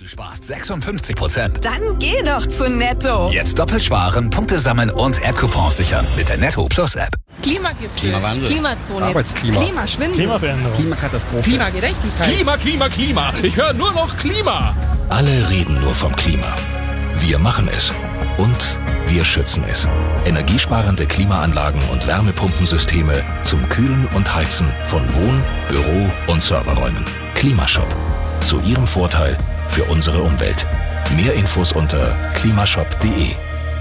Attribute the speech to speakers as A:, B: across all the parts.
A: Sparst 56%.
B: Dann geh doch zu Netto.
A: Jetzt doppelt sparen, Punkte sammeln und App-Coupons sichern mit der Netto Plus App.
C: Klimagipfel,
D: Klimawandel,
C: Klimazone,
D: Arbeitsklima,
C: Klimaschwindel,
D: Klimaveränderung,
E: Klimakatastrophe,
C: Klimagerechtigkeit.
E: Klima. Ich höre nur noch Klima.
F: Alle reden nur vom Klima. Wir machen es. Und wir schützen es. Energiesparende Klimaanlagen und Wärmepumpensysteme zum Kühlen und Heizen von Wohn-, Büro- und Serverräumen. Klimashop. Zu Ihrem Vorteil für unsere Umwelt. Mehr Infos unter klimashop.de.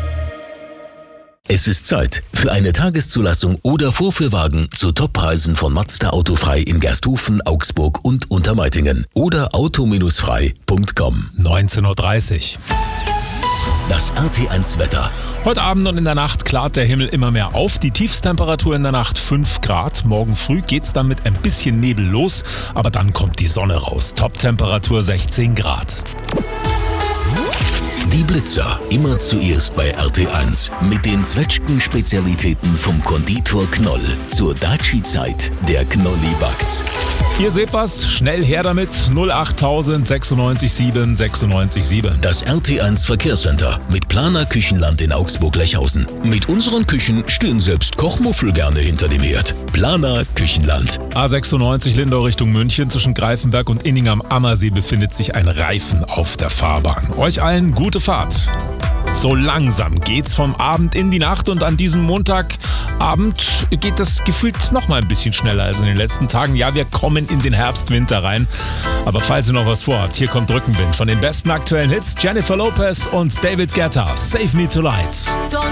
G: Es ist Zeit für eine Tageszulassung oder Vorführwagen zu Toppreisen von Mazda Autofrei in Gersthofen, Augsburg und Untermeitingen oder auto-frei.com.
H: 19:30 Uhr.
G: Das RT1 Wetter.
H: Heute Abend und in der Nacht klart der Himmel immer mehr auf. Die Tiefstemperatur in der Nacht 5 Grad. Morgen früh geht's dann mit ein bisschen Nebel los, aber dann kommt die Sonne raus. Toptemperatur 16 Grad.
G: Die Blitzer, immer zuerst bei RT1 mit den Zwetschgen-Spezialitäten vom Konditor Knoll. Zur Daci-Zeit, der Knolli backt.
H: Ihr seht was, schnell her damit, 08000 96 7 96 7.
G: Das RT1 Verkehrscenter mit Planer Küchenland in Augsburg-Lechhausen. Mit unseren Küchen stehen selbst Kochmuffel gerne hinter dem Herd. Planer Küchenland.
H: A96 Lindau Richtung München, zwischen Greifenberg und Inning am Ammersee befindet sich ein Reifen auf der Fahrbahn. Euch allen gute Fahrt. So langsam geht's vom Abend in die Nacht und an diesem Montagabend geht das gefühlt noch mal ein bisschen schneller als in den letzten Tagen. Ja, wir kommen in den Herbst-Winter rein. Aber falls ihr noch was vorhabt, hier kommt Rückenwind von den besten aktuellen Hits. Jennifer Lopez und David Guetta, Save Me Tonight.